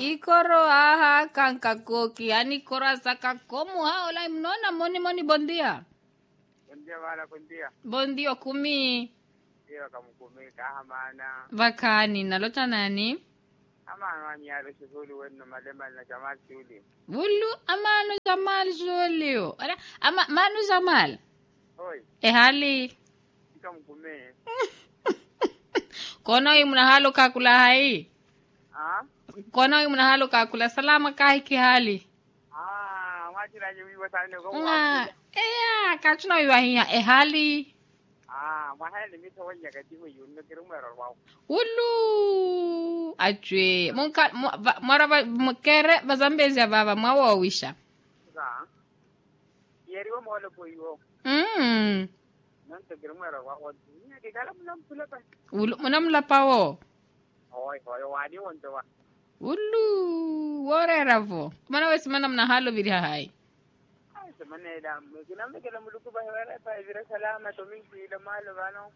Ikoro aha kankakoki, yani kora saka komu ha ola mnona moni bondia. Bondia wala bondia. Bondio kumi. Iyo kamukumi kahamana. Vakani nalota nani? Amano anyalo shuguli wenu malema na Jamal shuli. Wulu amano Jamal shuli. Ara manu Jamal. Oi. Hali. Kamukumi. Kono imuna halo kakula hai. Kono imuna halo kakula salama kahiki hali. Wachira wiwa sana ko. Kachuna wiwa hiya hali. Mahali mito wanya kati ko yun kirumero wow. Ulu. Ajwe. Munka maraba mkere bazambezi ya baba mwawa wisha. Yeri wa mwalo ko yo. Nanto kirumero wow. Kikala mnamula pa. Mnamula pa wo. Oi, wadi wonto wa. Ulu, wore ravo. Mana wesi mana mna halo viri hai. Semana ida, kinambe kila muluku bahwara pa vira salama to mingi ida malo bano.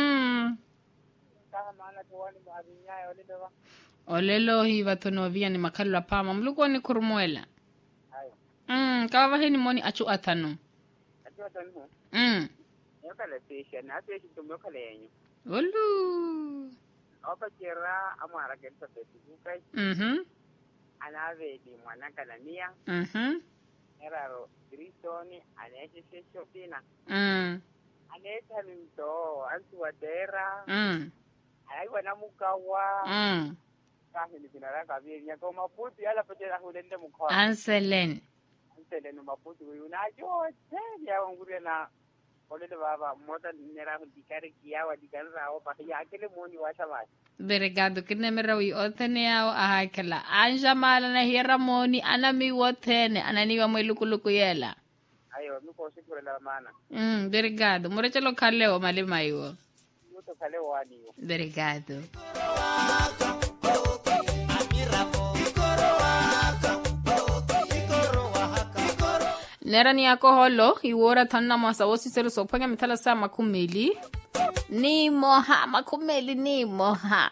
Kama mana tuwani maabinya ole dawa. Olelo hiva tonovia ni makalo pama mluko ni kurmuela. Ayo. Kawa hini moni achu atanu. Achu atanu. Yokale station, na station tumyokale yenyu. Ulu. Opa kira amara kenta Facebook. Anave di mwana kanania. Eraro Kristoni anayeshe shopina. Aneta mto antu wadera. Aiwa namukawa. Kahi ni binaraka vya kwa maputi yala patera hulende mkoa. Anselen maputi unajo ya wanguria na olele baba mota nera dikare kiawa dikanra o pa ya kele moni washa basi. Obrigado, que nemerawi otene ao ahakela. Anja mala na hira moni anami wotene ananiwa mwelukuluku yela. Ayo, nuko sikure la mana. Obrigado. Morecha lo kaleo malima iwo. Muto kaleo wani yo. Obrigado. Nera ni yako holo, iwora tanna mwasa wosi seru sopanga mitala saa makumili. Ni moha, makumeli ni moha.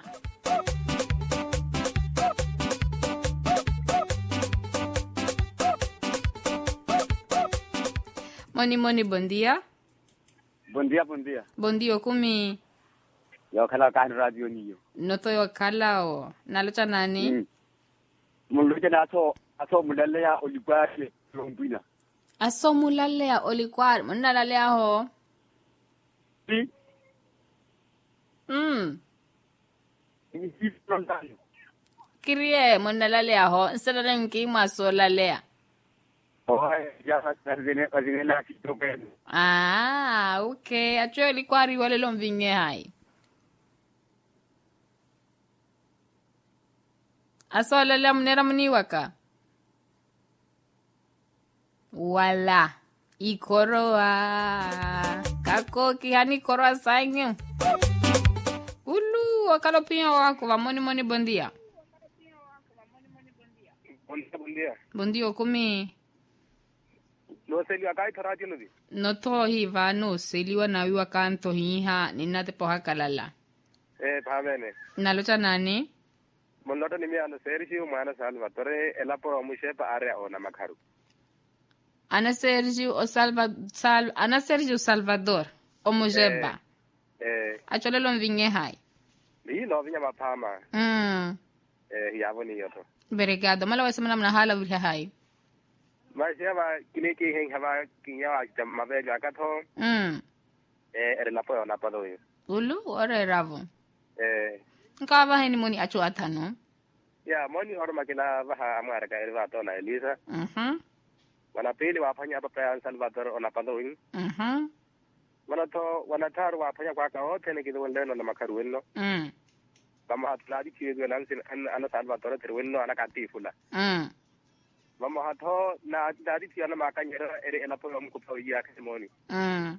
Moni, buen día. Buen día. Buen día, kumi. Yo kala kan radio niyo. No to yo kala o. Nalocha nani? Mulucha na aso mulale ya olikwari lombina. Aso mulale ya olikwari, munalale ya ho. Si. Kirie munalale ya ho. Nsala na mkima so lale ya. Ya azine la kitoken. Okay. Acho olikwari wale lomvinge hai. Aso lale mnera mniwaka. Wala. Ikoroa. Kakoki hani koroa sanyo. Ulu, wakalopia wako wa moni bondia. Bondia. Bondia kumi. No seliwa kai tharati no di. No to hiva no seliwa na wiwa kanto hiha ninate poha kalala. Phamene. Nalocha nani? Monloto nimi ano serisi umana Salvatore elapo omushepa area ona makharu. Ana Sergio Salvador omujeba. Achole lo mvinge hai. Ni lo vinya mapama. Yavo ni yoto. Obrigado. Mala wasemana mna hala vile hai. Masema kiniki heng hava kinya mabega katho. Elapo ona pado yo. Ulu ore ravo. Nkava heni moni acho atano. Ya moni orma kila baha amara ka elva to na Elisa. Wanapili wafanya hapa pa Salvador onapando. Wanataru wafanya kwa kaote ni kido leno na makarueno. Kama hatladi chiwe nansi ana Salvador terweno ana katifula. Mama hato na dadi tiana makanyera ere elapo mkupa ya kesimoni.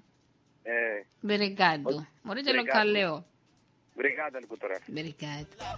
Obrigado. Moreja lo kaleo. Obrigado, doutora. Obrigado.